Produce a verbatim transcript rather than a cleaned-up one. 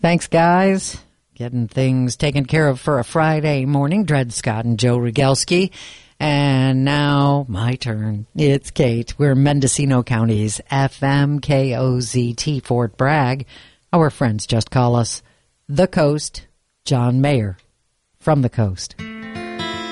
Thanks, guys. Getting things taken care of for a Friday morning. Dred Scott and Joe Rogelski. And now my turn. It's Kate. We're Mendocino County's F M K O Z T Fort Bragg. Our friends just call us The Coast. John Mayer from the Coast.